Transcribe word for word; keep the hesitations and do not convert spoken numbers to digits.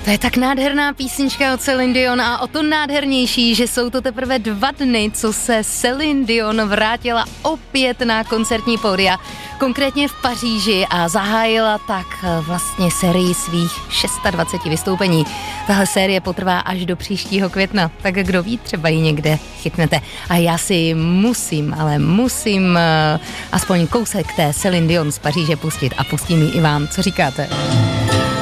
To je tak nádherná písnička od Celine Dion a o to nádhernější, že jsou to teprve dva dny, co se Celine Dion vrátila opět na koncertní pódia, konkrétně v Paříži a zahájila tak vlastně sérii svých dvacet šest vystoupení. Tahle série potrvá až do příštího května, tak kdo ví, třeba ji někde chytnete. A já si musím, ale musím uh, aspoň kousek té Celine Dion z Paříže pustit a pustím ji i vám. Co říkáte?